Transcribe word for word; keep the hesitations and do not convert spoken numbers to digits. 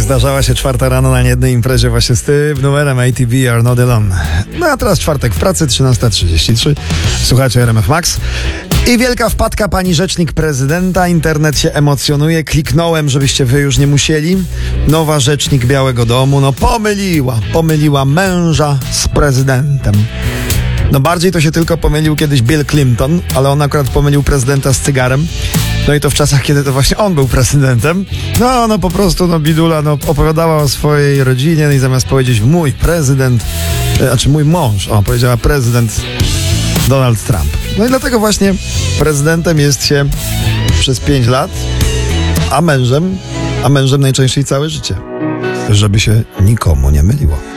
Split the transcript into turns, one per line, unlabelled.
zdarzała się czwarta rano na jednej imprezie właśnie z tym numerem A T B Are Not Alone. No a teraz czwartek w pracy, trzynasta trzydzieści trzy. Słuchajcie R M F Max. I wielka wpadka pani rzecznik prezydenta. Internet się emocjonuje. Kliknąłem, żebyście wy już nie musieli. Nowa rzecznik Białego Domu. No pomyliła. Pomyliła męża z prezydentem. No bardziej to się tylko pomylił kiedyś Bill Clinton, ale on akurat pomylił prezydenta z cygarem. No i to w czasach, kiedy to właśnie on był prezydentem. No, no po prostu, no bidula, no opowiadała o swojej rodzinie, no i zamiast powiedzieć mój prezydent, znaczy mój mąż, o, powiedziała prezydent Donald Trump. No i dlatego właśnie prezydentem jest się przez pięć lat, a mężem, a mężem najczęściej całe życie. Żeby się nikomu nie myliło.